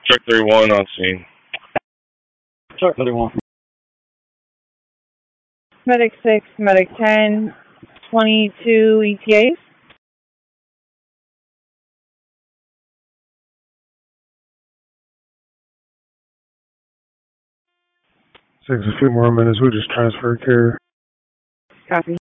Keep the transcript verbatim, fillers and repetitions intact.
Truck thirty-one on scene. Truck thirty-one. Medic six, Medic ten, twenty-two E T As. Six, a few more minutes. We just transfer care. Copy.